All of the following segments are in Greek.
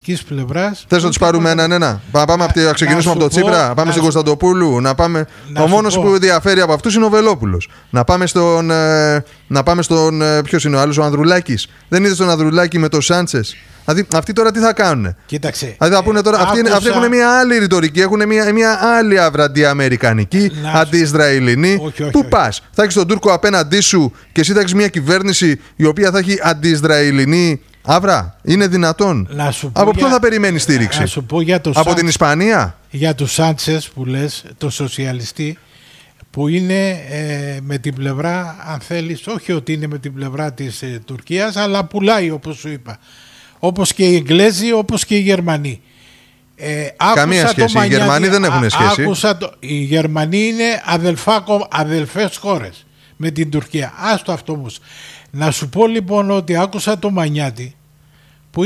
ελληνικής πλευράς. Θες να τους πάρουμε έναν-ένα? Να ξεκινήσουμε από τον Τσίπρα, πάμε στον Κωνσταντοπούλου, ο μόνος που διαφέρει από αυτούς είναι ο Βελόπουλος. Να πάμε στον ποιος είναι ο άλλος, ο Ανδρουλάκης. Δεν είδες τον Ανδρουλάκη με τον Σάντσες? Δηλαδή αυτοί τώρα τι θα κάνουν? Κοίταξε. Δηλαδή θα πούνε τώρα, αυτοί έχουν μια άλλη ρητορική, έχουν μια άλλη άβρα αντιαμερικανική, αντι-Ισραηλινή. Πού πας? Θα έχεις τον Τούρκο απέναντί σου και εσύ θα έχεις μια κυβέρνηση η οποία θα έχει αντι-Ισραηλινή άβρα? Είναι δυνατόν? Από ποιον θα περιμένει στήριξη? Από την Ισπανία? Για τους Σάντσες που λες, το σοσιαλιστή, που είναι με την πλευρά, αν θέλεις, όχι ότι είναι με την πλευρά της Τουρκίας, αλλά πουλάει, όπως σου είπα. Όπως και οι Εγγλέζοι, όπως και οι Γερμανοί. Καμία σχέση. Οι Γερμανοί δεν έχουν σχέση. Οι Γερμανοί είναι αδελφές χώρες με την Τουρκία. Άστο αυτό όμως. Να σου πω λοιπόν ότι άκουσα το Μανιάτη, που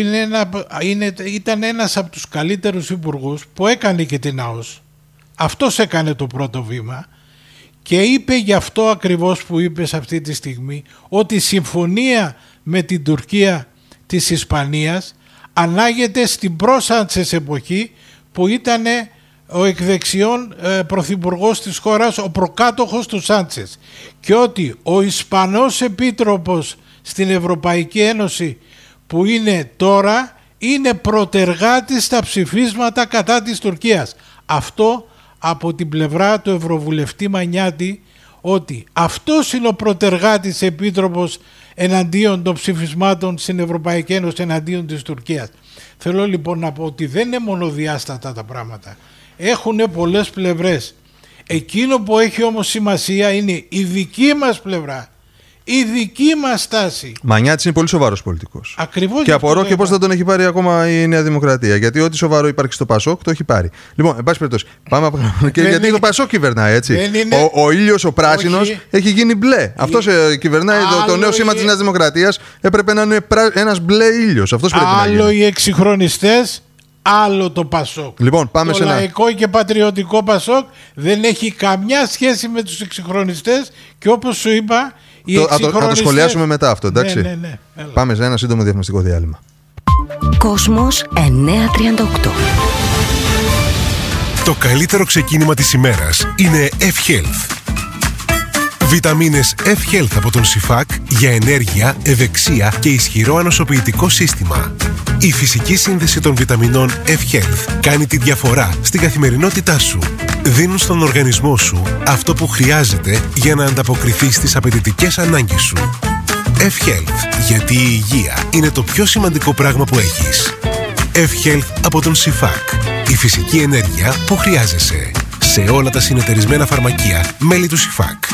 ήταν ένας από τους καλύτερους υπουργούς, που έκανε και την ΑΟΣ. Αυτός έκανε το πρώτο βήμα και είπε γι' αυτό ακριβώς που είπες αυτή τη στιγμή, ότι η συμφωνία με την Τουρκία της Ισπανίας ανάγεται στην προ-Σάντσες εποχή, που ήταν ο εκδεξιών πρωθυπουργός της χώρας, ο προκάτοχος του Σάντσες, και ότι ο Ισπανός επίτροπος στην Ευρωπαϊκή Ένωση που είναι τώρα είναι προτεργάτης στα ψηφίσματα κατά της Τουρκίας. Αυτό από την πλευρά του Ευρωβουλευτή Μανιάτη, ότι αυτός είναι ο προτεργάτης επίτροπος εναντίον των ψηφισμάτων στην Ευρωπαϊκή Ένωση εναντίον της Τουρκίας. Θέλω λοιπόν να πω ότι δεν είναι μονοδιάστατα τα πράγματα. Έχουν πολλές πλευρές. Εκείνο που έχει όμως σημασία είναι η δική μας πλευρά, η δική μας στάση. Μανιάτης είναι πολύ σοβαρός πολιτικός. Ακριβώς. Και απορώ και πώς δεν τον έχει πάρει ακόμα η Νέα Δημοκρατία. Γιατί ό,τι σοβαρό υπάρχει στο Πασόκ το έχει πάρει. Λοιπόν, εν πάση περιπτώσει, πάμε γιατί το Πασόκ κυβερνάει, έτσι. Ο ήλιος, ο πράσινος, έχει γίνει μπλε. Αυτός κυβερνάει το νέο σήμα της Νέας Δημοκρατίας. Έπρεπε να είναι ένας μπλε ήλιος. Αυτός πρέπει να γίνει. Άλλο οι εξυγχρονιστές, άλλο το Πασόκ. Λοιπόν, πάμε το λαϊκό και πατριωτικό Πασόκ δεν έχει καμιά σχέση με τους εξυγχρονιστές, και όπως σου είπα, θα το σχολιάσουμε μετά αυτό, εντάξει. Ναι. Πάμε σε ένα σύντομο διαφημιστικό διάλειμμα. Κόσμος 938. Το καλύτερο ξεκίνημα της ημέρας είναι F-Health. Βιταμίνες F-Health από τον Σιφάκ για ενέργεια, ευεξία και ισχυρό ανοσοποιητικό σύστημα. Η φυσική σύνδεση των βιταμινών F-Health κάνει τη διαφορά στην καθημερινότητά σου. Δίνουν στον οργανισμό σου αυτό που χρειάζεται για να ανταποκριθεί στις απαιτητικές ανάγκες σου. F-Health, γιατί η υγεία είναι το πιο σημαντικό πράγμα που έχεις. F-Health από τον Σιφάκ. Η φυσική ενέργεια που χρειάζεσαι. Σε όλα τα συνεταιρισμένα φαρμακεία μέλη του Σιφάκ.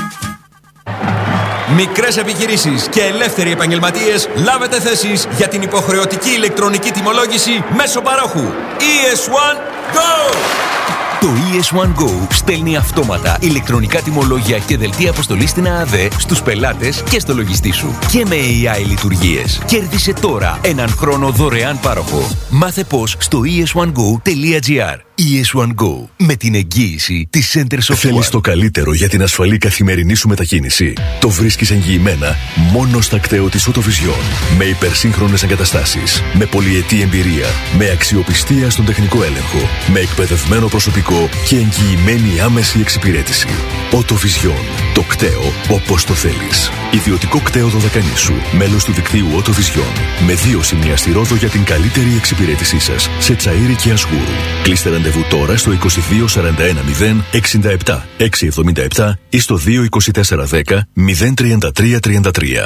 Μικρές επιχειρήσεις και ελεύθεροι επαγγελματίες, λάβετε θέσεις για την υποχρεωτική ηλεκτρονική τιμολόγηση μέσω παρόχου. ES1 Go! Το ES1 Go στέλνει αυτόματα ηλεκτρονικά τιμολόγια και δελτία αποστολής στην ΑΑΔ στους πελάτες και στο λογιστή σου. Και με AI λειτουργίες. Κέρδισε τώρα έναν χρόνο δωρεάν πάροχο. Μάθε πώς στο es1go.gr. ES1 Go. Με την εγγύηση της Center Software. Θέλεις το καλύτερο για την ασφαλή καθημερινή σου μετακίνηση? Το βρίσκεις εγγυημένα μόνο στα κτέο της Autovision. Με υπερσύγχρονες εγκαταστάσεις, με πολυετή εμπειρία, με αξιοπιστία στον τεχνικό έλεγχο, με εκπαιδευμένο προσωπικό και εγγυημένη άμεση εξυπηρέτηση. Autovision. Το κτέο όπως το θέλεις. Ιδιωτικό κτέο Δωδεκανήσου. Μέλος του δικτύου Autovision. Με 2 σημεία στη Ρόδο για την καλύτερη εξυπηρέτησή σας. Σε Τσαΐρι και Ασγούρου. Κλείστε ραντεβού τώρα στο 22 41 0 67 677 ή στο 2 24 10 033 33.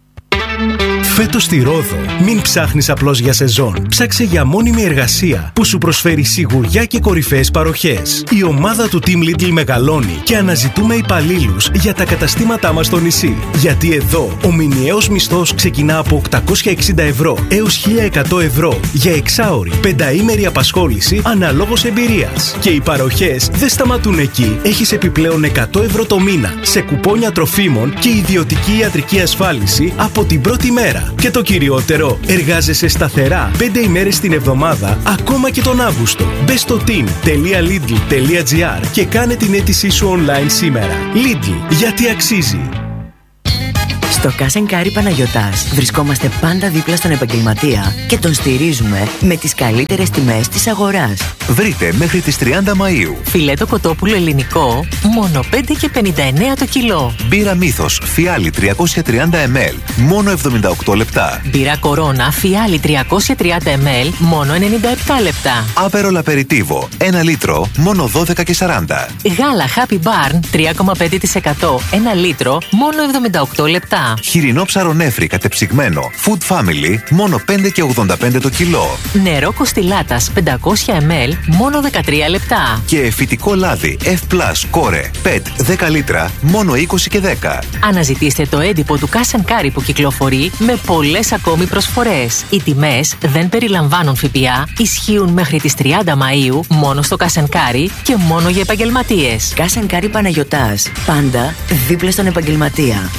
Φέτος στη Ρόδο, μην ψάχνεις απλώς για σεζόν. Ψάξε για μόνιμη εργασία που σου προσφέρει σιγουριά και κορυφαίες παροχές. Η ομάδα του Team Lidl μεγαλώνει και αναζητούμε υπαλλήλους για τα καταστήματά μας στο νησί. Γιατί εδώ ο μηνιαίος μισθός ξεκινά από 860 ευρώ έως 1100 ευρώ για εξάωρη, πενταήμερη απασχόληση αναλόγως εμπειρίας. Και οι παροχές δεν σταματούν εκεί. Έχεις επιπλέον 100 ευρώ το μήνα σε κουπόνια τροφίμων και ιδιωτική ιατρική ασφάλιση από την πρώτη μέρα. Και το κυριότερο, εργάζεσαι σταθερά 5 ημέρες την εβδομάδα, ακόμα και τον Αύγουστο. Μπες στο team.lidl.gr και κάνε την αίτησή σου online σήμερα. Lidl, γιατί αξίζει. Στο Cash & Carry Παναγιωτάς βρισκόμαστε πάντα δίπλα στον επαγγελματία και τον στηρίζουμε με τις καλύτερες τιμές της αγοράς. Βρείτε μέχρι τις 30 Μαΐου φιλέτο κοτόπουλο ελληνικό μόνο 5,59 το κιλό. Μπύρα Μύθος φιάλι 330 ml μόνο 78 λεπτά. Μπύρα Κορώνα φιάλι 330 ml μόνο 97 λεπτά. Άβερολ Απεριτίβο 1 λίτρο μόνο 12,40. Γάλα Happy Barn 3,5% 1 λίτρο μόνο 78 λεπτά. Χοιρινό ψαρονέφρι κατεψυγμένο Food Family μόνο 5,85 το κιλό. Νερό Κοστιλάτας 500 ml μόνο 13 λεπτά. Και φυτικό λάδι F+ Core PET 10 λίτρα μόνο 20 και 10. Αναζητήστε το έντυπο του Cash & Carry που κυκλοφορεί με πολλές ακόμη προσφορές. Οι τιμές δεν περιλαμβάνουν ΦΠΑ, ισχύουν μέχρι τις 30 Μαΐου μόνο στο Cash & Carry και μόνο για επαγγελματίες. Cash & Carry Παναγιωτάς. Πάντα δίπλα στον επαγγελματία.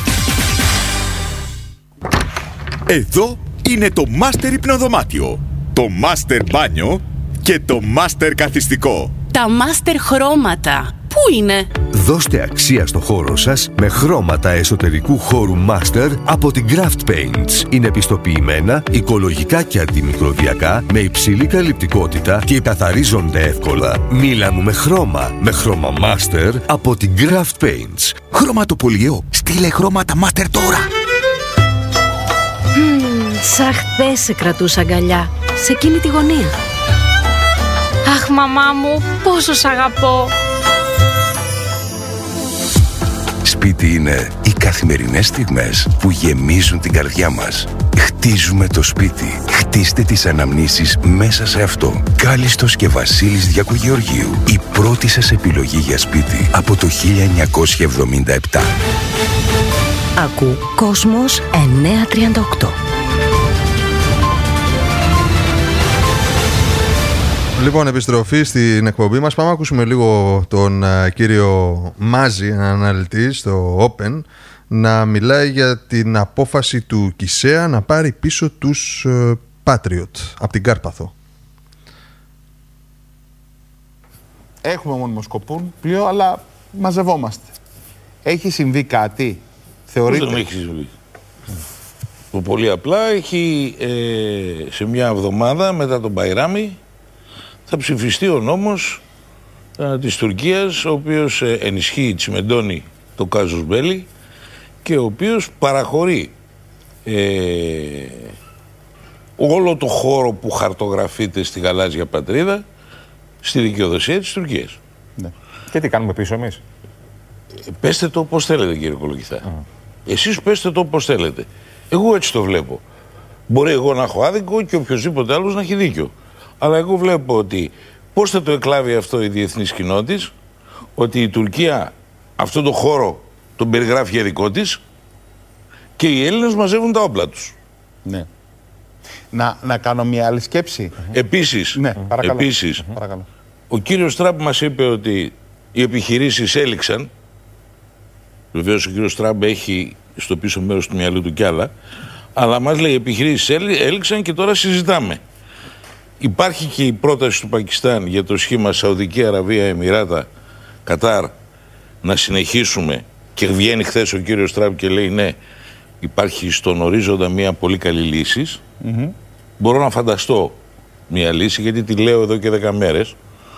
Εδώ είναι το Master Υπνοδωμάτιο, το Master Μπάνιο και το Master Καθιστικό. Τα Master Χρώματα. Πού είναι? Δώστε αξία στο χώρο σας με χρώματα εσωτερικού χώρου Master από την Craft Paints. Είναι πιστοποιημένα, οικολογικά και αντιμικροβιακά, με υψηλή καλυπτικότητα και καθαρίζονται εύκολα. Μίλαμε με χρώμα Master από την Craft Paints. Χρωματοπολιό. Στείλε χρώματα Master τώρα. Σαν χθες σε κρατούσα αγκαλιά, σε εκείνη τη γωνία. Αχ, μαμά μου, πόσο σ' αγαπώ. Σπίτι είναι οι καθημερινές στιγμές που γεμίζουν την καρδιά μας. Χτίζουμε το σπίτι. Χτίστε τις αναμνήσεις μέσα σε αυτό. Κάλιστος και Βασίλης Διακογεωργίου. Η πρώτη σας επιλογή για σπίτι από το 1977. Ακού Κόσμος 938. Λοιπόν, επιστροφή στην εκπομπή μας. Πάμε να ακούσουμε λίγο τον κύριο Μάζη, έναν αναλυτή στο Open, να μιλάει για την απόφαση του Κισέα να πάρει πίσω τους Patriot από την Κάρπαθο. Έχουμε μόνιμο σκοπούν πλοίο, αλλά μαζευόμαστε. Έχει συμβεί κάτι? Θεωρείτε? Δεν έχει συμβεί. Το πολύ απλά έχει σε μια εβδομάδα μετά τον Μπαϊράμι θα ψηφιστεί ο νόμος της Τουρκίας, ο οποίος ενισχύει, τσιμεντώνει το κάζους μπέλι και ο οποίος παραχωρεί όλο το χώρο που χαρτογραφείται στη γαλάζια πατρίδα στη δικαιοδοσία της Τουρκίας. Ναι. Και τι κάνουμε πίσω εμείς? Πέστε το όπως θέλετε, κύριε Κολογιθά. Εσείς πέστε το όπως θέλετε. Εγώ έτσι το βλέπω. Μπορεί εγώ να έχω άδικο και οποιοδήποτε άλλος να έχει δίκιο. Αλλά εγώ βλέπω ότι πώς θα το εκλάβει αυτό η διεθνής κοινότητα, ότι η Τουρκία αυτόν τον χώρο τον περιγράφει για δικό της και οι Έλληνες μαζεύουν τα όπλα τους. Ναι. Να κάνω μια άλλη σκέψη. Επίσης, ναι, παρακαλώ. Επίσης ο κύριος Τραμπ μας είπε ότι οι επιχειρήσεις έληξαν. Βεβαίως ο κύριος Τραμπ έχει στο πίσω μέρος του μυαλού του κι άλλα, αλλά μας λέει οι επιχειρήσεις έληξαν και τώρα συζητάμε. Υπάρχει και η πρόταση του Πακιστάν για το σχήμα Σαουδική Αραβία, Εμιράτα, Κατάρ να συνεχίσουμε, και βγαίνει χθες ο κύριος Τραμπ και λέει ναι, υπάρχει στον ορίζοντα μια πολύ καλή λύση. Μπορώ να φανταστώ μια λύση, γιατί τη λέω εδώ και 10 μέρες,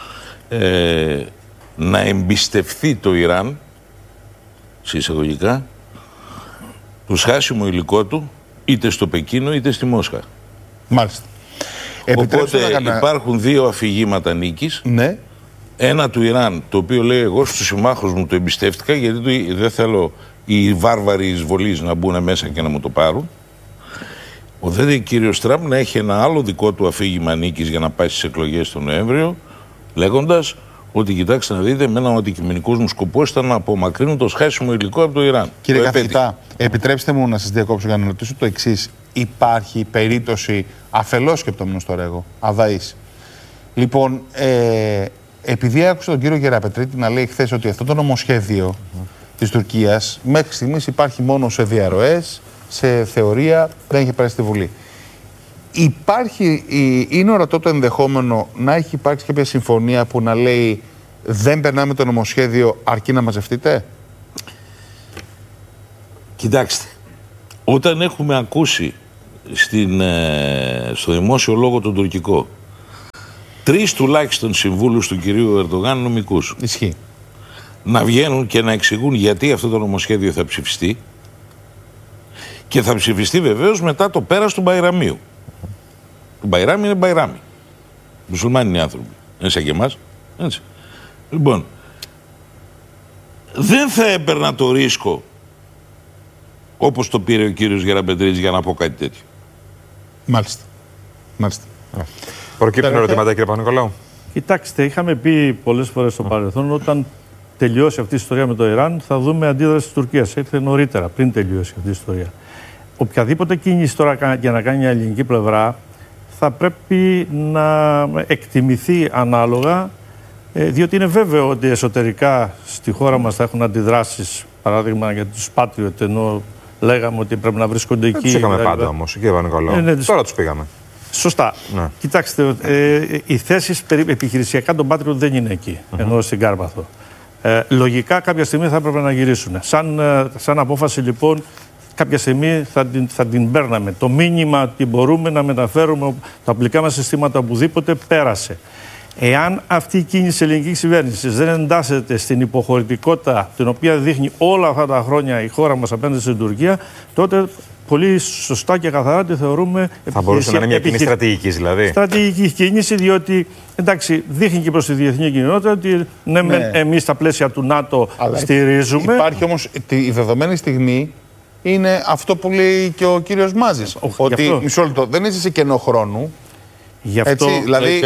να εμπιστευτεί το Ιράν, σε εισαγωγικά, το σχάσιμο υλικό του είτε στο Πεκίνο είτε στη Μόσχα. Μάλιστα. Οπότε υπάρχουν δύο αφηγήματα νίκης. Ναι. Ένα του Ιράν, το οποίο λέει εγώ στους συμμάχους μου το εμπιστεύτηκα, γιατί δεν θέλω οι βάρβαροι εισβολείς να μπουν μέσα και να μου το πάρουν. Ο δε κύριος Τραμπ να έχει ένα άλλο δικό του αφήγημα νίκης για να πάει στις εκλογές τον Νοέμβριο, λέγοντας ότι κοιτάξτε να δείτε, με έναν αντικειμενικός μου σκοπός ήταν να απομακρύνουν το σχάσιμο υλικό από το Ιράν. Κύριε καθηγητά, επιτρέψτε μου να σας διακόψω για να ρωτήσω το εξής. Υπάρχει περίπτωση, αφελώς σκεπτόμενος τώρα εγώ, αδαής. Λοιπόν, επειδή άκουσα τον κύριο Γεραπετρίτη να λέει χθες ότι αυτό το νομοσχέδιο της Τουρκίας μέχρι στιγμής υπάρχει μόνο σε διαρροές, σε θεωρία, δεν έχει περάσει στη Βουλή. Είναι ορατό το ενδεχόμενο να έχει υπάρξει κάποια συμφωνία που να λέει δεν περνάμε το νομοσχέδιο αρκεί να μαζευτείτε? Κοιτάξτε, Όταν έχουμε ακούσει στο δημόσιο λόγο τον τουρκικό 3 τουλάχιστον συμβούλους του κυρίου Ερντογάν νομικούς, ισχύει, να βγαίνουν και να εξηγούν γιατί αυτό το νομοσχέδιο θα ψηφιστεί, και θα ψηφιστεί βεβαίως μετά το πέρας του Μπαϊραμίου. Το Μπαϊράμι είναι Μπαϊράμι. Μουσουλμάνοι είναι άνθρωποι. Είναι σαν και εμάς. Έτσι. Λοιπόν, δεν θα έπαιρνα το ρίσκο όπως το πήρε ο κύριος Γεραπετρίδης για να πω κάτι τέτοιο. Μάλιστα. Μάλιστα. Προκύπτουν ερωτήματα, κύριε Παπα-Νικολάου? Κοιτάξτε, είχαμε πει πολλές φορές στο παρελθόν, όταν τελειώσει αυτή η ιστορία με το Ιράν, θα δούμε αντίδραση της Τουρκίας. Ήρθε νωρίτερα, πριν τελειώσει αυτή η ιστορία. Οποιαδήποτε κίνηση τώρα για να κάνει η ελληνική πλευρά θα πρέπει να εκτιμηθεί ανάλογα, διότι είναι βέβαιο ότι εσωτερικά στη χώρα μας θα έχουν αντιδράσεις, παράδειγμα για τους Patriot, ενώ λέγαμε ότι πρέπει να βρίσκονται εκεί. Τους είχαμε πάντα όμως, κύριε Παπα-Νικολάου. Τώρα τους πήγαμε. Σωστά. Ναι. Κοιτάξτε, οι θέσεις επιχειρησιακά των Patriot δεν είναι εκεί, ενώ στην Κάρπαθο. Λογικά κάποια στιγμή θα έπρεπε να γυρίσουν. Σαν απόφαση λοιπόν, κάποια στιγμή θα την παίρναμε. Το μήνυμα ότι μπορούμε να μεταφέρουμε τα οπλικά μας συστήματα οπουδήποτε πέρασε. Εάν αυτή η κίνηση της ελληνικής κυβέρνησης δεν εντάσσεται στην υποχωρητικότητα την οποία δείχνει όλα αυτά τα χρόνια η χώρα μας απέναντι στην Τουρκία, τότε πολύ σωστά και καθαρά τη θεωρούμε. Θα μπορούσε να είναι μια κίνηση στρατηγικής, δηλαδή. Στρατηγική κίνηση, διότι εντάξει, δείχνει και προς τη διεθνή κοινότητα ότι ναι. Εμείς στα πλαίσια του ΝΑΤΟ στηρίζουμε. Υπάρχει όμως η δεδομένη στιγμή. Είναι αυτό που λέει και ο κύριος Μάζης. Ότι μισό λεπτό, δεν είσαι σε κενό χρόνου. Γι' αυτό έτσι, δηλαδή,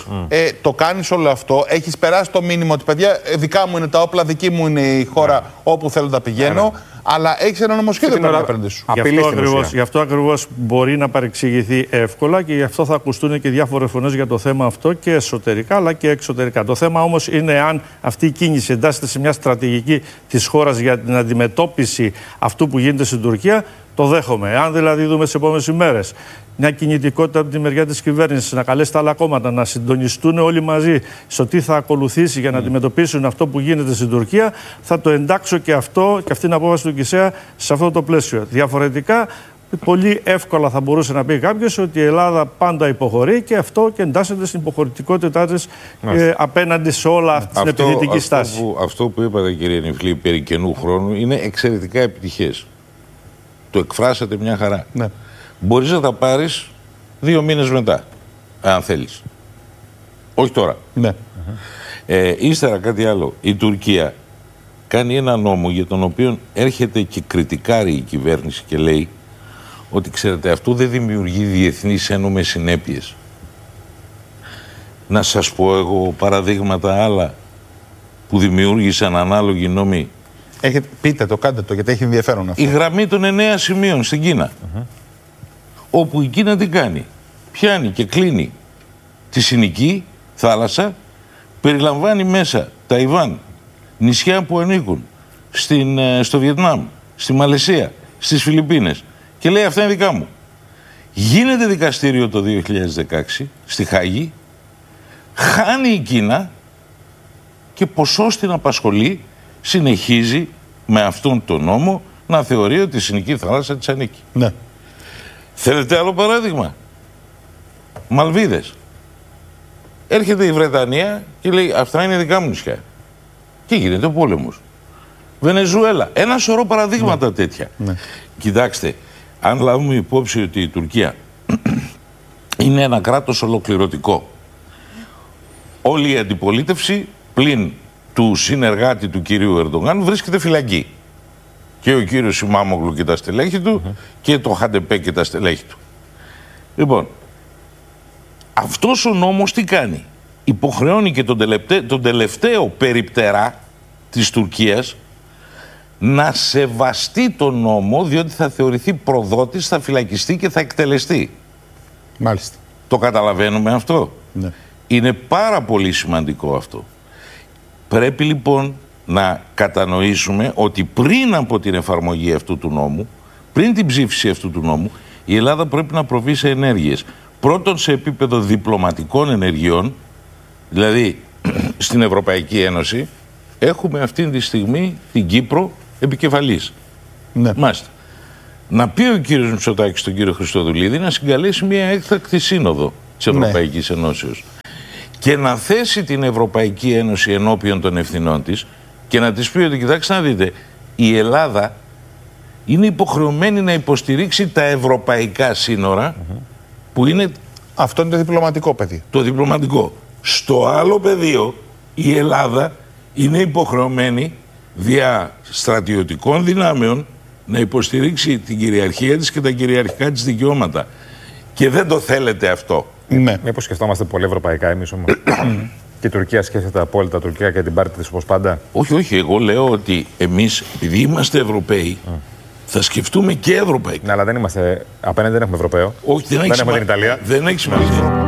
το κάνεις όλο αυτό, έχεις περάσει το μήνυμα ότι παιδιά, δικά μου είναι τα όπλα, δική μου είναι η χώρα όπου θέλω να πηγαίνω, αλλά έχεις ένα νομοσχέδιο να απέναντι. Γι' αυτό ακριβώς μπορεί να παρεξηγηθεί εύκολα και γι' αυτό θα ακουστούν και διάφορες φωνές για το θέμα αυτό και εσωτερικά αλλά και εξωτερικά. Το θέμα όμως είναι αν αυτή η κίνηση εντάσσεται σε μια στρατηγική της χώρας για την αντιμετώπιση αυτού που γίνεται στην Τουρκία. Το δέχομαι. Αν δηλαδή δούμε τις επόμενες ημέρες μια κινητικότητα από τη μεριά της κυβέρνησης να καλέσει τα άλλα κόμματα να συντονιστούν όλοι μαζί στο τι θα ακολουθήσει για να αντιμετωπίσουν αυτό που γίνεται στην Τουρκία, θα το εντάξω και αυτό και αυτή την απόφαση του ΚΙΣΕΑ σε αυτό το πλαίσιο. Διαφορετικά, πολύ εύκολα θα μπορούσε να πει κάποιος ότι η Ελλάδα πάντα υποχωρεί και αυτό και εντάσσεται στην υποχωρητικότητά της απέναντι σε όλα αυτή την επιθετική στάση. Αυτό που είπατε, κύριε Νιφλή, περί καινού χρόνου είναι εξαιρετικά επιτυχές. Το εκφράσατε μια χαρά. Ναι. Μπορείς να τα πάρεις 2 μήνες μετά, αν θέλεις. Όχι τώρα. Ναι. Ύστερα κάτι άλλο. Η Τουρκία κάνει ένα νόμο για τον οποίο έρχεται και κριτικάρει η κυβέρνηση και λέει ότι ξέρετε αυτό δεν δημιουργεί διεθνείς ένομες συνέπειες. Να σας πω εγώ παραδείγματα άλλα που δημιούργησαν ανάλογοι νόμοι. Πείτε το, κάντε το, γιατί έχει ενδιαφέρον αυτό. Η γραμμή των 9 σημείων στην Κίνα. Όπου η Κίνα τι κάνει? Πιάνει και κλείνει τη Συνική θάλασσα, περιλαμβάνει μέσα Ταϊβάν, νησιά που ανήκουν στο Βιετνάμ, στη Μαλαισία, στις Φιλιππίνες και λέει αυτά είναι δικά μου. Γίνεται δικαστήριο το 2016 στη Χάγη, χάνει η Κίνα και ποσός την απασχολεί συνεχίζει με αυτόν τον νόμο να θεωρεί ότι η Συνική θάλασσα της ανήκει. Ναι. Θέλετε άλλο παράδειγμα? Μαλβίδες. Έρχεται η Βρετανία και λέει αυτά είναι δικά μου νησιά. Και γίνεται ο πόλεμος. Βενεζουέλα. Ένα σωρό παραδείγματα τέτοια. Ναι. Κοιτάξτε, αν λάβουμε υπόψη ότι η Τουρκία είναι ένα κράτος ολοκληρωτικό, όλη η αντιπολίτευση πλην του συνεργάτη του κυρίου Ερντογάν βρίσκεται φυλακή. Και ο κύριος Σιμάμογλου και τα στελέχη του και το Χαντεπέ και τα στελέχη του. Λοιπόν, αυτός ο νόμος τι κάνει? Υποχρεώνει και τον τελευταίο περιπτερά της Τουρκίας να σεβαστεί τον νόμο, διότι θα θεωρηθεί προδότης, θα φυλακιστεί και θα εκτελεστεί. Μάλιστα. Το καταλαβαίνουμε αυτό? Ναι. Είναι πάρα πολύ σημαντικό αυτό. Πρέπει λοιπόν να κατανοήσουμε ότι πριν από την εφαρμογή αυτού του νόμου, πριν την ψήφιση αυτού του νόμου, η Ελλάδα πρέπει να προβεί σε ενέργειες. Πρώτον σε επίπεδο διπλωματικών ενεργειών, δηλαδή στην Ευρωπαϊκή Ένωση, έχουμε αυτή τη στιγμή την Κύπρο επικεφαλής. Ναι. Μάλιστα. να πει ο κύριος Μητσοτάκης στον κύριο Χριστοδουλίδη να συγκαλέσει μια έκτακτη σύνοδο της Ευρωπαϊκής Ενώσεως και να θέσει την Ευρωπαϊκή Ένωση ενώπιον των ευθυνών της και να της πει ότι κοιτάξτε να δείτε, η Ελλάδα είναι υποχρεωμένη να υποστηρίξει τα ευρωπαϊκά σύνορα που είναι... Αυτό είναι το διπλωματικό πεδίο. Το διπλωματικό. Στο άλλο πεδίο η Ελλάδα είναι υποχρεωμένη δια στρατιωτικών δυνάμεων να υποστηρίξει την κυριαρχία της και τα κυριαρχικά της δικαιώματα. Και δεν το θέλετε αυτό. Ναι. Μήπως σκεφτόμαστε πολύ ευρωπαϊκά εμείς όμως. Και η Τουρκία σκέφτεται απόλυτα τουρκικά και την πάρτι της όπως πάντα. Όχι, όχι. Εγώ λέω ότι εμείς, επειδή είμαστε Ευρωπαίοι, θα σκεφτούμε και ευρωπαϊκά. Ναι, αλλά δεν είμαστε. Απέναντι δεν έχουμε Ευρωπαίο. Όχι, δεν έχουμε την Ιταλία. Δεν έχει σημασία.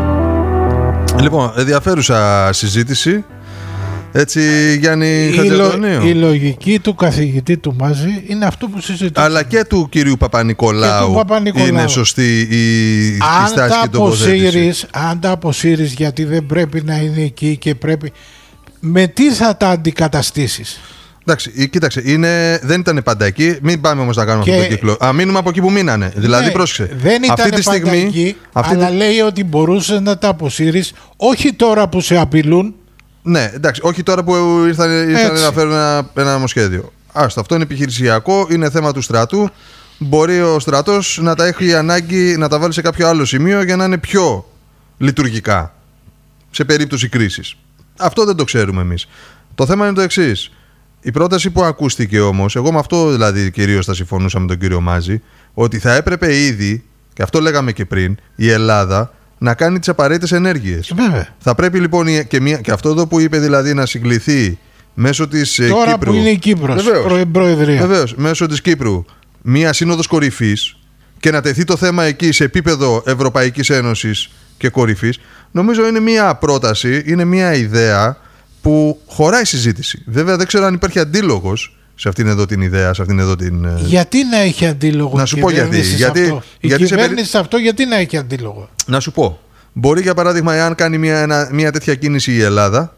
Λοιπόν, ενδιαφέρουσα συζήτηση. Έτσι, Γιάννη Χατζηαντονίου. Η λογική του καθηγητή του Μάζη είναι αυτό που συζητάμε. Αλλά και του κυρίου Παπα-Νικολάου είναι σωστή η στάση και τοποθέτηση. Αν τα αποσύρεις γιατί δεν πρέπει να είναι εκεί και πρέπει... Με τι θα τα αντικαταστήσεις? Εντάξει, κοίταξε, δεν ήταν πάντα εκεί. Μην πάμε όμως να κάνουμε αυτό το κύκλο. Α, μείνουμε από εκεί που μείνανε. Δηλαδή, πρόσεξε. Δεν ήταν πάντα εκεί, αλλά λέει ότι μπορούσες να τα αποσύρεις, όχι τώρα που σε απειλούν. Ναι, εντάξει, όχι τώρα που ήρθαν να φέρουν ένα νομοσχέδιο. Άστο, αυτό είναι επιχειρησιακό, είναι θέμα του στρατού. Μπορεί ο στρατός να τα έχει ανάγκη να τα βάλει σε κάποιο άλλο σημείο για να είναι πιο λειτουργικά σε περίπτωση κρίσης. Αυτό δεν το ξέρουμε εμείς. Το θέμα είναι το εξής. Η πρόταση που ακούστηκε όμως, εγώ με αυτό δηλαδή κυρίως θα συμφωνούσα με τον κύριο Μάζη, ότι θα έπρεπε ήδη, και αυτό λέγαμε και πριν, η Ελλάδα να κάνει τις απαραίτητες ενέργειες. Βέβαια. Θα πρέπει λοιπόν και αυτό εδώ που είπε δηλαδή να συγκληθεί μέσω της Κύπρου. Τώρα που είναι η Κύπρος, προεδρία. Βεβαίως, μέσω της Κύπρου μία σύνοδος κορυφής και να τεθεί το θέμα εκεί σε επίπεδο Ευρωπαϊκής Ένωσης και κορυφής, νομίζω είναι μία πρόταση, είναι μία ιδέα που χωράει συζήτηση. Βέβαια δεν ξέρω αν υπάρχει αντίλογος σε αυτήν εδώ την ιδέα, σε αυτήν εδώ την... Γιατί να έχει αντίλογο? Να σου πω γιατί. Η κυβέρνηση σε αυτό γιατί να έχει αντίλογο? Να σου πω. Μπορεί για παράδειγμα, εάν κάνει μια τέτοια κίνηση η Ελλάδα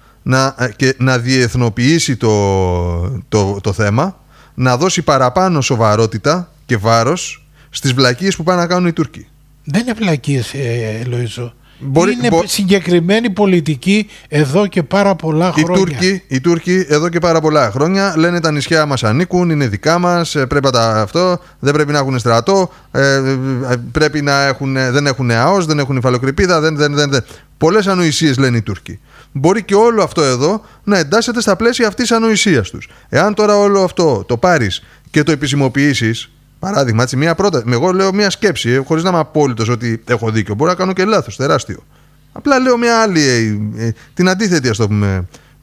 να διεθνοποιήσει το θέμα, να δώσει παραπάνω σοβαρότητα και βάρος στις βλακίες που πάνε να κάνουν οι Τούρκοι. Δεν είναι βλακίες, Λοΐζο. Είναι συγκεκριμένη πολιτική εδώ και πάρα πολλά χρόνια. Οι Τούρκοι εδώ και πάρα πολλά χρόνια λένε τα νησιά μας ανήκουν, είναι δικά μας, πρέπει δεν πρέπει να έχουν στρατό, πρέπει δεν έχουν ΑΟΣ, δεν έχουν υφαλοκρηπίδα, πολλές ανοησίες λένε οι Τούρκοι. Μπορεί και όλο αυτό εδώ να εντάσσεται στα πλαίσια αυτής της ανοησίας τους. Εάν τώρα όλο αυτό το πάρεις και το επισημοποιήσεις, παράδειγμα, έτσι, εγώ λέω μια σκέψη, χωρίς να είμαι απόλυτος ότι έχω δίκιο. Μπορώ να κάνω και λάθος, τεράστιο. Απλά λέω μια άλλη, την αντίθετη, ας το πούμε,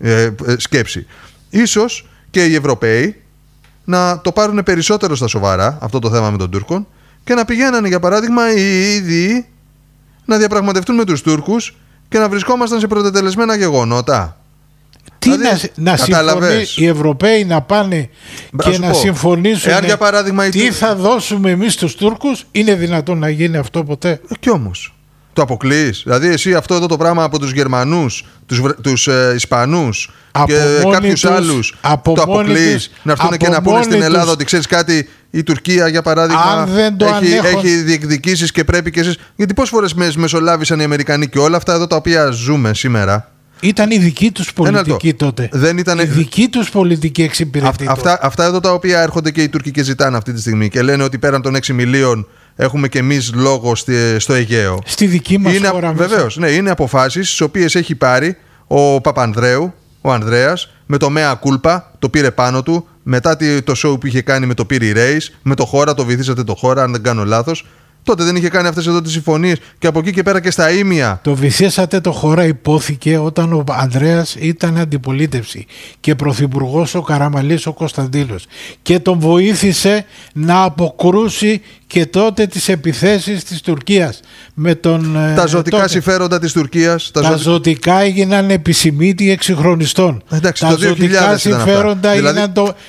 σκέψη. Ίσως και οι Ευρωπαίοι να το πάρουν περισσότερο στα σοβαρά αυτό το θέμα με τον Τούρκων και να πηγαίνανε, για παράδειγμα, οι ίδιοι να διαπραγματευτούν με τους Τούρκους και να βρισκόμασταν σε πρωτετελεσμένα γεγονότα. Τι δηλαδή, να συμφωνήσουν οι Ευρωπαίοι να πάνε και να συμφωνήσουν για παράδειγμα, τι θα δώσουμε εμείς στους Τούρκους? Είναι δυνατόν να γίνει αυτό ποτέ? Κι όμως το αποκλείεις? Δηλαδή εσύ αυτό εδώ το πράγμα από τους Γερμανούς, τους Ισπανούς και κάποιους άλλους το αποκλείεις να έρθουν και να πούνε στην Ελλάδα ότι ξέρεις κάτι, η Τουρκία για παράδειγμα έχει διεκδικήσεις και πρέπει και εσείς? Γιατί πόσες φορές μεσολάβησαν οι Αμερικανοί και όλα αυτά εδώ τα οποία ζούμε σήμερα? Ήταν η δική τους πολιτική τότε. Η δική τους πολιτική εξυπηρετή. Αυτά εδώ τα οποία έρχονται και οι Τούρκοι και ζητάνε αυτή τη στιγμή και λένε ότι πέραν των 6 μιλίων έχουμε και εμείς λόγο στο Αιγαίο. Στη δική μας χώρα. Βεβαίως, ναι, είναι αποφάσεις τις οποίες έχει πάρει ο Παπανδρέου, ο Ανδρέας, με το Mea Culpa, το πήρε πάνω του, μετά το show που είχε κάνει με το Πύρι Ρέις, με το Χώρα, το βυθίσατε το Χώρα, αν δεν κάνω λάθος. Τότε δεν είχε κάνει αυτές εδώ τις συμφωνίες και από εκεί και πέρα και στα ίμια. Το βυθίσατε το Χώρα υπόθηκε όταν ο Ανδρέας ήταν αντιπολίτευση και πρωθυπουργός ο Καραμαλής ο Κωνσταντίνος και τον βοήθησε να αποκρούσει και τότε τις επιθέσεις της Τουρκίας με τα ζωτικά συμφέροντα της Τουρκίας. Τα ζωτικά έγιναν επισημήτη εξυγχρονιστών. Εντάξει, τα ζωτικά συμφέροντα έγιναν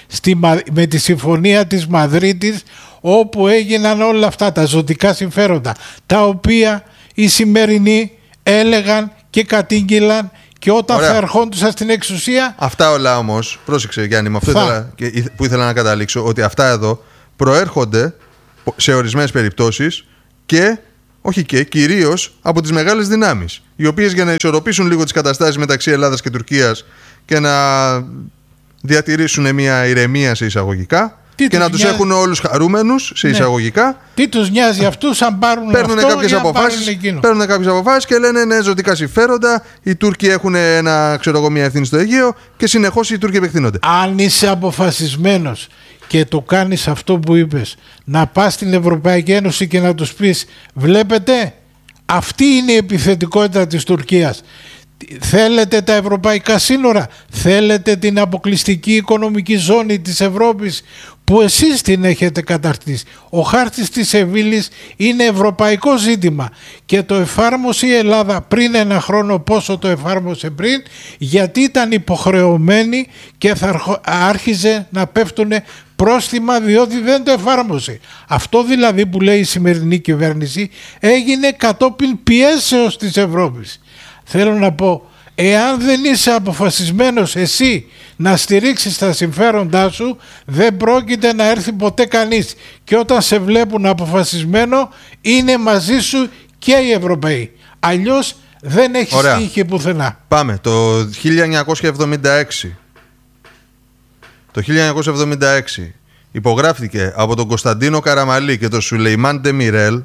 με τη συμφωνία της Μαδρίτης, όπου έγιναν όλα αυτά τα ζωτικά συμφέροντα, τα οποία οι σημερινοί έλεγαν και κατήγγυλαν, και όταν θα ερχόντουσαν στην εξουσία. Αυτά όλα όμως, πρόσεξε Γιάννη, με αυτό που ήθελα να καταλήξω, ότι αυτά εδώ προέρχονται σε ορισμένες περιπτώσεις και, όχι και, κυρίως από τις μεγάλες δυνάμεις, οι οποίες για να ισορροπήσουν λίγο τις καταστάσεις μεταξύ Ελλάδας και Τουρκίας και να διατηρήσουν μια ηρεμία σε εισαγωγικά και να τους έχουν όλους χαρούμενους σε εισαγωγικά. Τι τους νοιάζει αυτούς αν πάρουν παίρνουν αυτό κάποιες ή αν αποφάσεις, πάρουν εκείνο. παίρνουν κάποιες αποφάσεις και λένε ναι, ζωτικά συμφέροντα. Οι Τούρκοι έχουν μια ευθύνη στο Αιγαίο και συνεχώς οι Τούρκοι επεκτείνονται. Αν είσαι αποφασισμένος και το κάνεις αυτό που είπες, να πας στην Ευρωπαϊκή Ένωση και να τους πεις, βλέπετε, αυτή είναι η επιθετικότητα της Τουρκίας. Θέλετε τα ευρωπαϊκά σύνορα, θέλετε την αποκλειστική οικονομική ζώνη της Ευρώπης που εσείς την έχετε καταρτήσει. Ο χάρτης της Σεβίλης είναι ευρωπαϊκό ζήτημα και το εφάρμοσε η Ελλάδα πριν ένα χρόνο. Πόσο το εφάρμοσε πριν? Γιατί ήταν υποχρεωμένη και θα άρχιζε να πέφτουν πρόστιμα διότι δεν το εφάρμοσε. Αυτό δηλαδή που λέει η σημερινή κυβέρνηση έγινε κατόπιν πιέσεως της Ευρώπης. Θέλω να πω, εάν δεν είσαι αποφασισμένος εσύ να στηρίξεις τα συμφέροντά σου, δεν πρόκειται να έρθει ποτέ κανείς. Και όταν σε βλέπουν αποφασισμένο, είναι μαζί σου και οι Ευρωπαίοι. Αλλιώς δεν έχεις τύχη πουθενά. Πάμε, το 1976. Το 1976 υπογράφηκε από τον Κωνσταντίνο Καραμαλή και τον Σουλεϊμάν Ντεμιρέλ,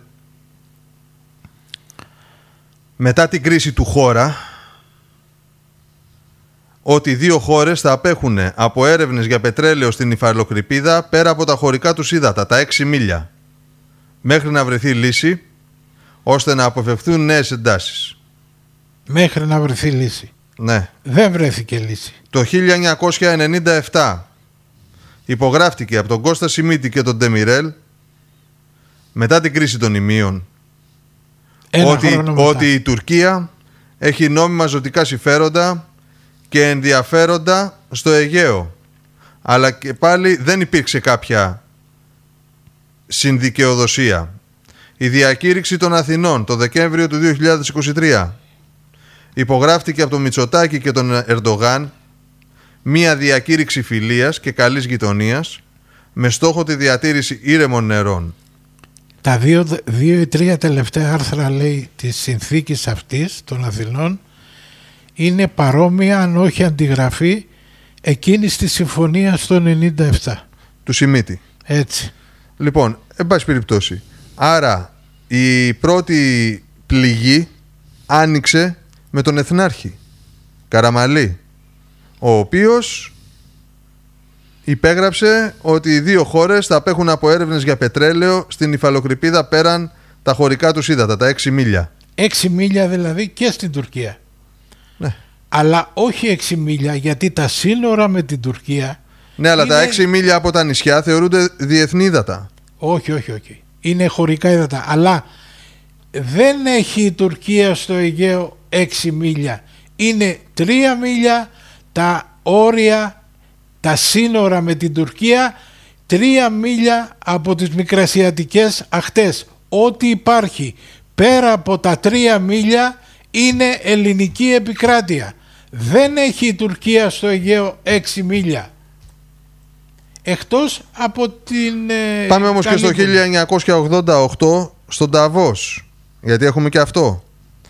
μετά την κρίση του Χώρα, ότι οι δύο χώρες θα απέχουν από έρευνες για πετρέλαιο στην υφαλοκρηπίδα πέρα από τα χωρικά τους ύδατα, τα 6 μίλια, μέχρι να βρεθεί λύση ώστε να αποφευθούν νέες εντάσεις. Μέχρι να βρεθεί λύση. Ναι. Δεν βρέθηκε λύση. Το 1997 υπογράφτηκε από τον Κώστα Σιμίτη και τον Ντεμιρέλ, μετά την κρίση των Ιμίων, ότι η Τουρκία έχει νόμιμα ζωτικά συμφέροντα και ενδιαφέροντα στο Αιγαίο. Αλλά και πάλι δεν υπήρξε κάποια συνδικαιοδοσία. Η διακήρυξη των Αθηνών το Δεκέμβριο του 2023 υπογράφτηκε από τον Μητσοτάκη και τον Ερντογάν, μία διακήρυξη φιλίας και καλής γειτονίας με στόχο τη διατήρηση ήρεμων νερών. Τα δύο ή τρία τελευταία άρθρα, λέει, της συνθήκης αυτής των Αθηνών είναι παρόμοια, αν όχι αντιγραφή, εκείνης της συμφωνίας το 97. Του Σιμίτη. Έτσι. Λοιπόν, εν πάση περιπτώσει, άρα η πρώτη πληγή άνοιξε με τον Εθνάρχη Καραμαλή, ο οποίος υπέγραψε ότι οι δύο χώρες θα απέχουν από έρευνες για πετρέλαιο στην υφαλοκρηπίδα πέραν τα χωρικά τους ύδατα, τα 6 μίλια. 6 μίλια δηλαδή και στην Τουρκία. Ναι. Αλλά όχι 6 μίλια, γιατί τα σύνορα με την Τουρκία... Ναι, αλλά τα 6 μίλια από τα νησιά θεωρούνται διεθνή ύδατα. Όχι. Είναι χωρικά ύδατα. Αλλά δεν έχει η Τουρκία στο Αιγαίο 6 μίλια. Είναι 3 μίλια τα όρια, τα σύνορα με την Τουρκία, 3 μίλια από τις μικρασιατικές ακτές. Ό,τι υπάρχει πέρα από τα 3 μίλια είναι ελληνική επικράτεια. Δεν έχει η Τουρκία στο Αιγαίο 6 μίλια. Εκτός από την... Πάμε όμως και στο 1988 στον Νταβός, γιατί έχουμε και αυτό.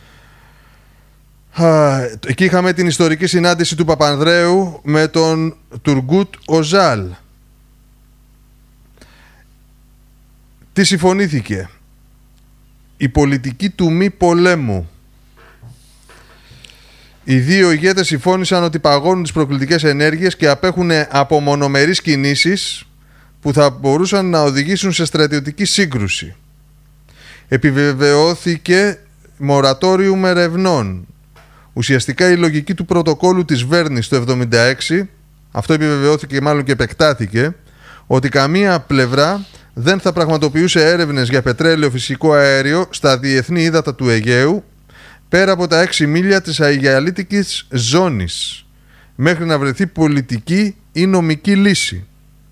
Εκεί είχαμε την ιστορική συνάντηση του Παπανδρέου με τον Τουργκούτ Οζάλ. Τι συμφωνήθηκε? Η πολιτική του μη πολέμου. Οι δύο ηγέτες συμφώνησαν ότι παγώνουν τις προκλητικές ενέργειες και απέχουν από μονομερείς κινήσεις που θα μπορούσαν να οδηγήσουν σε στρατιωτική σύγκρουση. Επιβεβαιώθηκε μορατόριου ερευνών. Ουσιαστικά η λογική του πρωτοκόλου της Βέρνης το 1976, αυτό επιβεβαιώθηκε μάλλον και επεκτάθηκε, ότι καμία πλευρά δεν θα πραγματοποιούσε έρευνες για πετρέλαιο, φυσικό αέριο στα διεθνή ύδατα του Αιγαίου πέρα από τα 6 μίλια της αιγαλίτικης ζώνης, μέχρι να βρεθεί πολιτική ή νομική λύση.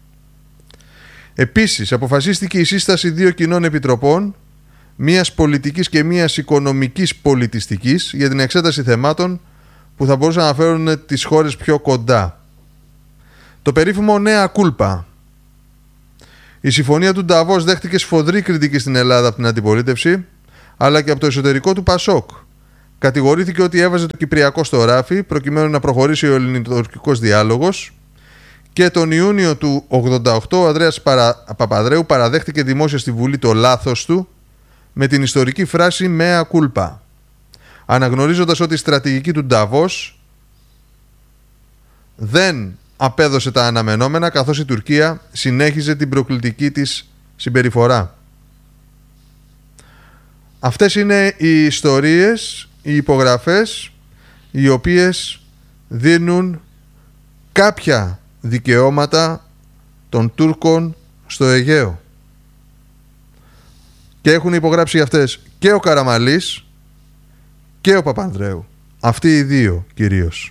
Επίσης, αποφασίστηκε η σύσταση 2 κοινών επιτροπών, μίας πολιτικής και μίας οικονομικής πολιτιστικής, για την εξέταση θεμάτων που θα μπορούσαν να φέρουν τις χώρες πιο κοντά. Το περίφημο νέα κούλπα. Η συμφωνία του Νταβός δέχτηκε σφοδρή κριτική στην Ελλάδα από την αντιπολίτευση, αλλά και από το εσωτερικό του Πασόκ. Κατηγορήθηκε ότι έβαζε το Κυπριακό στο ράφι προκειμένου να προχωρήσει ο ελληνοτουρκικός διάλογος, και τον Ιούνιο του 1988 ο Ανδρέας Παπανδρέου παραδέχτηκε δημόσια στη Βουλή το λάθος του με την ιστορική φράση «Mea culpa», αναγνωρίζοντας ότι η στρατηγική του Νταβός δεν απέδωσε τα αναμενόμενα, καθώς η Τουρκία συνέχιζε την προκλητική της συμπεριφορά. Αυτές είναι οι ιστορίες, οι υπογραφές, οι οποίες δίνουν κάποια δικαιώματα των Τούρκων στο Αιγαίο. Και έχουν υπογράψει αυτές και ο Καραμαλής και ο Παπανδρέου. Αυτοί οι δύο κυρίως.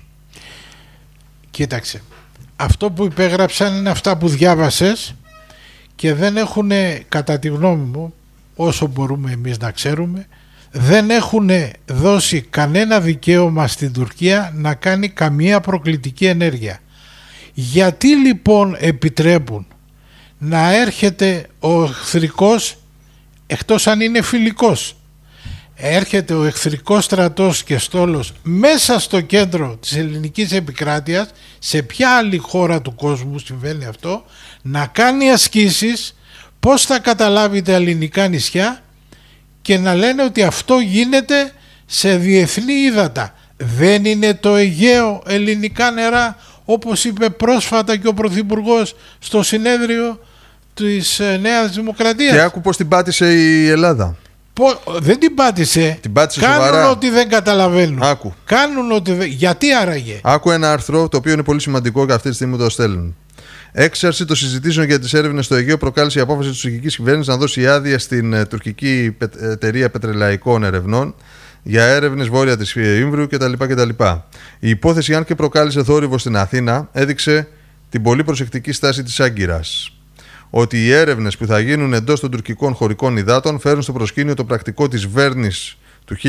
Κοίταξε, αυτό που υπέγραψαν είναι αυτά που διάβασες και δεν έχουν, κατά τη γνώμη μου, όσο μπορούμε εμείς να ξέρουμε, δεν έχουν δώσει κανένα δικαίωμα στην Τουρκία να κάνει καμία προκλητική ενέργεια. Γιατί λοιπόν επιτρέπουν να έρχεται ο εχθρικός, εκτός αν είναι φιλικός, έρχεται ο εχθρικός στρατός και στόλος μέσα στο κέντρο της ελληνικής επικράτειας, σε ποια άλλη χώρα του κόσμου συμβαίνει αυτό, να κάνει ασκήσεις, πώς θα καταλάβει τα ελληνικά νησιά, και να λένε ότι αυτό γίνεται σε διεθνή ύδατα. Δεν είναι το Αιγαίο ελληνικά νερά, όπως είπε πρόσφατα και ο Πρωθυπουργός στο συνέδριο της Νέας Δημοκρατίας. Και άκου πώς την πάτησε η Ελλάδα. Δεν την πάτησε. Την πάτησε κάνουν σοβαρά. ότι δεν καταλαβαίνουν. Άκου. Κάνουν ότι δεν... Γιατί άραγε? Άκου ένα άρθρο το οποίο είναι πολύ σημαντικό και αυτή τη στιγμή το στέλνουν. Έξαρση των συζητήσεων για τις έρευνες στο Αιγαίο προκάλεσε η απόφαση της τουρκικής κυβέρνησης να δώσει άδεια στην τουρκική εταιρεία πετρελαϊκών ερευνών για έρευνες βόρεια της Ήμβρου κτλ. Η υπόθεση, αν και προκάλεσε θόρυβο στην Αθήνα, έδειξε την πολύ προσεκτική στάση της Άγκυρας. Ότι οι έρευνες που θα γίνουν εντός των τουρκικών χωρικών υδάτων φέρουν στο προσκήνιο το πρακτικό της Βέρνης του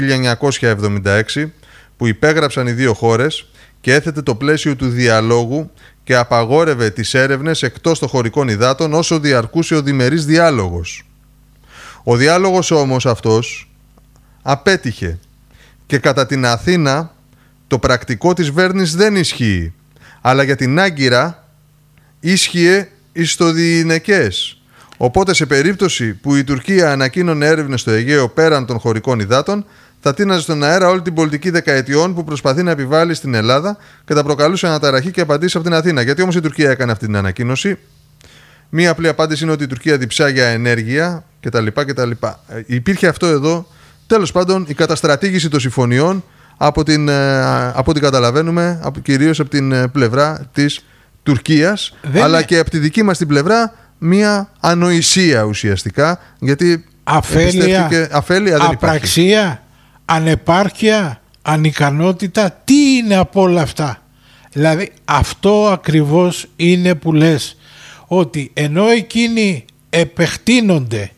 1976, που υπέγραψαν οι δύο χώρες και έθετε το πλαίσιο του διαλόγου και απαγόρευε τις έρευνες εκτός των χωρικών υδάτων όσο διαρκούσε ο διμερής διάλογος. Ο διάλογος όμως αυτός απέτυχε και κατά την Αθήνα το πρακτικό της Βέρνης δεν ισχύει, αλλά για την Άγκυρα ίσχυε εις το διηνεκές. Οπότε σε περίπτωση που η Τουρκία ανακοίνωνε έρευνες στο Αιγαίο πέραν των χωρικών υδάτων, θα τίναζε στον αέρα όλη την πολιτική δεκαετιών που προσπαθεί να επιβάλλει στην Ελλάδα και θα προκαλούσε αναταραχή και απαντήσει από την Αθήνα. Γιατί όμως η Τουρκία έκανε αυτή την ανακοίνωση? Μία απλή απάντηση είναι ότι η Τουρκία διψά για ενέργεια κτλ. Υπήρχε αυτό εδώ. Τέλος πάντων, η καταστρατήγηση των συμφωνιών από ό,τι καταλαβαίνουμε, κυρίως από την πλευρά της Τουρκίας, αλλά και από τη δική μας την πλευρά μια ανοησία ουσιαστικά, γιατί αφέλεια δεν απραξία υπάρχει. Ανεπάρκεια, ανικανότητα, τι είναι από όλα αυτά? Δηλαδή αυτό ακριβώς είναι που λες, ότι ενώ εκείνοι επεκτείνονται,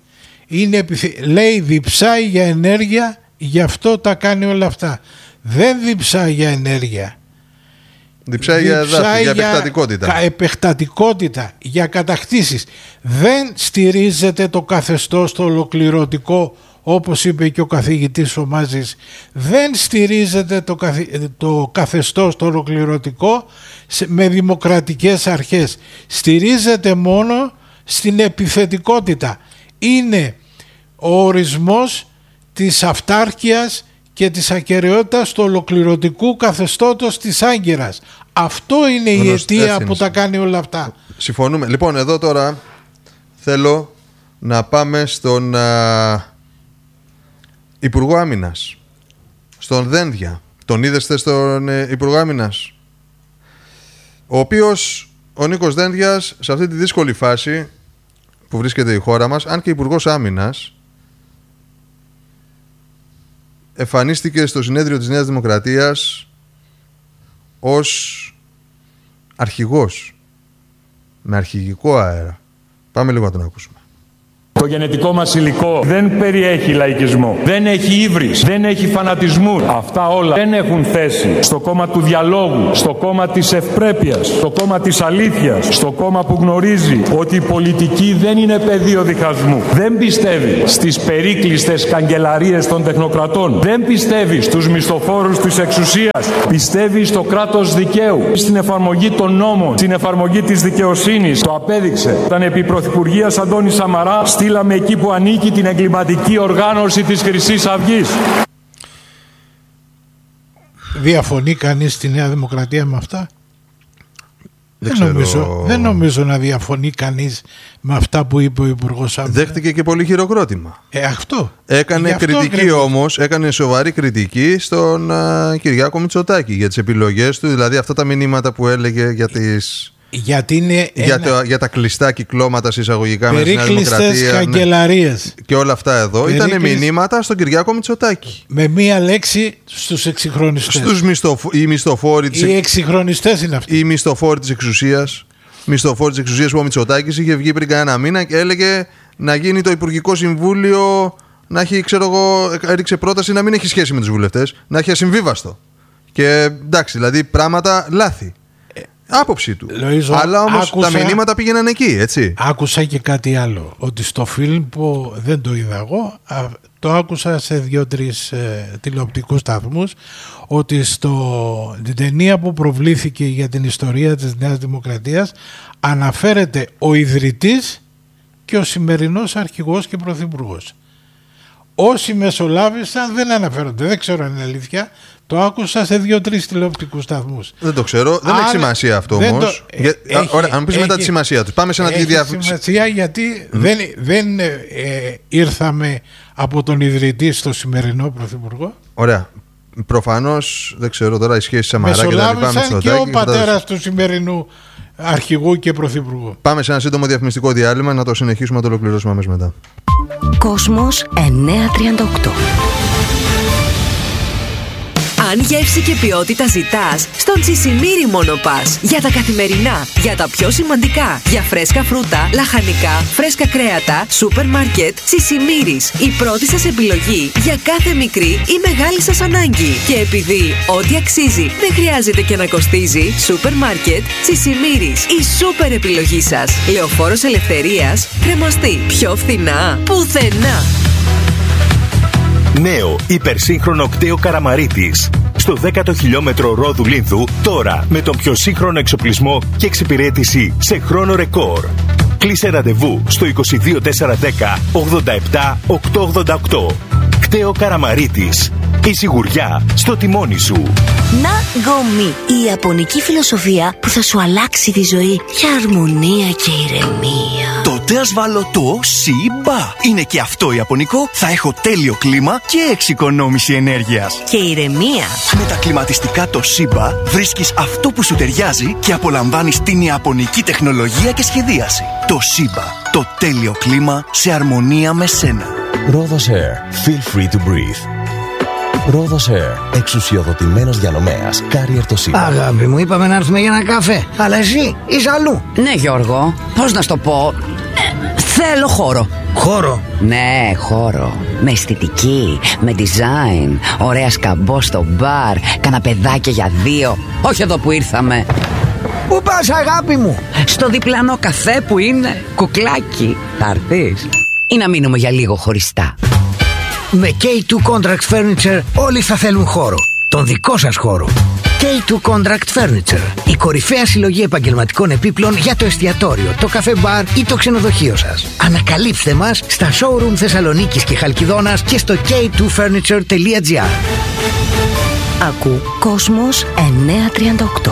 λέει διψάει για ενέργεια, γι' αυτό τα κάνει όλα αυτά. Δεν διψάει για ενέργεια. Διψάει για εδάφη, για επεκτατικότητα. Επεκτατικότητα, για κατακτήσεις. Δεν στηρίζεται το καθεστώς το ολοκληρωτικό, όπως είπε και ο καθηγητής ο Μάζης. Δεν στηρίζεται το καθεστώς το ολοκληρωτικό με δημοκρατικές αρχές. Στηρίζεται μόνο στην επιθετικότητα. Είναι ο ορισμός της αυτάρκειας και της ακεραιότητας του ολοκληρωτικού καθεστώτος της Άγκυρας. Αυτό είναι η αιτία που τα κάνει όλα αυτά. Συμφωνούμε. Λοιπόν, εδώ τώρα θέλω να πάμε στον Υπουργό Άμυνας, στον Δένδια. Τον είδεστε στον Υπουργό Άμυνας? Ο οποίος, ο Νίκος Δένδιας, σε αυτή τη δύσκολη φάση που βρίσκεται η χώρα μας, αν και Υπουργός Άμυνας, εμφανίστηκε στο συνέδριο της Νέας Δημοκρατίας ως αρχηγός, με αρχηγικό αέρα. Πάμε λίγο να τον ακούσουμε. Το γενετικό μας υλικό δεν περιέχει λαϊκισμό, δεν έχει ύβρις, δεν έχει φανατισμού. Αυτά όλα δεν έχουν θέση στο κόμμα του διαλόγου, στο κόμμα της ευπρέπειας, στο κόμμα της αλήθειας, στο κόμμα που γνωρίζει ότι η πολιτική δεν είναι πεδίο διχασμού. Δεν πιστεύει στις περίκλειστες καγκελαρίες των τεχνοκρατών. Δεν πιστεύει στους μισθοφόρους της εξουσίας. Πιστεύει στο κράτος δικαίου, στην εφαρμογή των νόμων, στην εφαρμογή της δικαιοσύνης. Το απέδειξε όταν επί Πρωθυπουργίας Αντώνη Σαμαρά στείλαμε εκεί που ανήκει την εγκληματική οργάνωση της Χρυσής Αυγής. Διαφωνεί κανείς στη Νέα Δημοκρατία με αυτά? Δεν νομίζω να διαφωνεί κανείς με αυτά που είπε ο Υπουργός Άμυνας. Δέχτηκε και πολύ χειροκρότημα. Αυτό. Έκανε κριτική όμως, έκανε σοβαρή κριτική στον Κυριάκο Μητσοτάκη για τις επιλογές του, δηλαδή αυτά τα μηνύματα που έλεγε για τις... Γιατί είναι για τα κλειστά κυκλώματα εισαγωγικά με τη Νέα Δημοκρατία. Καγκελαρίες. Και όλα αυτά εδώ ήταν μηνύματα στον Κυριάκο Μητσοτάκη. Με μία λέξη στους εξυγχρονιστές. Οι μισθοφόροι οι εξυγχρονιστές είναι αυτοί. Οι μισθοφόροι της εξουσίας. Μισθοφόροι της εξουσίας που ο Μητσοτάκης είχε βγει πριν κανένα μήνα και έλεγε να γίνει το Υπουργικό Συμβούλιο, να έχει, έριξε πρόταση να μην έχει σχέση με τους βουλευτές, να έχει ασυμβίβαστο. Και εντάξει, δηλαδή πράγματα λάθη. Άποψη του. Λοΐζο, αλλά όμως τα μηνύματα πήγαιναν εκεί, έτσι. Άκουσα και κάτι άλλο. Ότι στο φιλμ που δεν το είδα εγώ, το άκουσα σε 2-3 τηλεοπτικούς σταθμούς, ότι στην ταινία που προβλήθηκε για την ιστορία της Νέας Δημοκρατίας αναφέρεται ο ιδρυτής και ο σημερινός αρχηγός και πρωθυπουργός. Όσοι μεσολάβησαν δεν αναφέρονται. Δεν ξέρω αν είναι αλήθεια. Το άκουσα σε 2-3 τηλεοπτικούς σταθμούς. Δεν το ξέρω. Δεν έχει σημασία αυτό όμως. Ωραία, αν πεις μετά τη σημασία του. Πάμε σε ένα έχει σημασία γιατί δεν ήρθαμε από τον ιδρυτή στο σημερινό πρωθυπουργό. Ωραία. Προφανώς δεν ξέρω τώρα οι σχέσεις Σαμαρά και τα λοιπά. Μεσολάβησαν και ο πατέρας του σημερινού αρχηγού και πρωθυπουργού. Πάμε σε ένα σύντομο διαφημιστικό διάλειμμα να το συνεχίσουμε, να το ολοκληρώσουμε αμέσως μετά. Κόσμος 938. Αν γεύση και ποιότητα ζητάς, στον Τσισιμίρι μόνο πας. Για τα καθημερινά, για τα πιο σημαντικά, για φρέσκα φρούτα, λαχανικά, φρέσκα κρέατα, σούπερ μάρκετ, Τσισιμίρις. Η πρώτη σας επιλογή για κάθε μικρή ή μεγάλη σας ανάγκη. Και επειδή ό,τι αξίζει δεν χρειάζεται και να κοστίζει, σούπερ μάρκετ, Τσισιμίρις. Η σούπερ επιλογή σας. Λεωφόρος Ελευθερίας, Κρεμαστή. Πιο φθηνά, πουθενά. Νέο υπερσύγχρονο κτέο Καραμαρίτης. Στο 10ο χιλιόμετρο Ρόδου Λίνθου, τώρα με τον πιο σύγχρονο εξοπλισμό και εξυπηρέτηση σε χρόνο ρεκόρ. Κλείσε ραντεβού στο 22410 87 888. Κτέο Καραμαρίτης. Η σιγουριά στο τιμόνι σου. Ναγκομί. Η ιαπωνική φιλοσοφία που θα σου αλλάξει τη ζωή για αρμονία και ηρεμία. Τότε ας βάλω το ΣΥΜΠΑ. Είναι και αυτό ιαπωνικό. Θα έχω τέλειο κλίμα και εξοικονόμηση ενέργειας. Και ηρεμία. Με τα κλιματιστικά το ΣΥΜΠΑ βρίσκεις αυτό που σου ταιριάζει και απολαμβάνεις την ιαπωνική τεχνολογία και σχεδίαση. Το ΣΥΜΠΑ. Το τέλειο κλίμα σε αρμονία με σένα. Rhodos Air. Feel free to breathe. Rhodos Air. Εξουσιοδοτημένος διανομέας. Carrier το ΣΥΜΠΑ. Αγάπη μου, είπαμε να έρθουμε για ένα καφέ. Αλλά εσύ είσαι αλλού. Ναι, Γιώργο. Πώς να σου το πω. Θέλω χώρο. Χώρο? Ναι, χώρο. Με αισθητική, με design. Ωραία σκαμπό στο μπαρ. Καναπεδάκια για δύο. Όχι εδώ που ήρθαμε. Πού πας, αγάπη μου? Στο διπλανό καφέ που είναι κουκλάκι. Θα έρθεις ή να μείνουμε για λίγο χωριστά? Με K2 Contract Furniture όλοι θα θέλουν χώρο. Τον δικό σας χώρο. K2 Contract Furniture. Η κορυφαία συλλογή επαγγελματικών επίπλων για το εστιατόριο, το καφέ μπαρ ή το ξενοδοχείο σας. Ανακαλύψτε μας στα showroom Θεσσαλονίκης και Χαλκιδόνας και στο k2furniture.gr. Ακού Κόσμος 938.